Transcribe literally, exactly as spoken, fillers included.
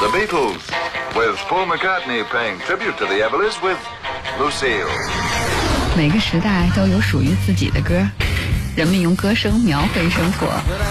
The Beatles, with Paul McCartney paying tribute to the Everlys with Lucille. 每个时代都有属于自己的歌，人们用歌声描绘生活。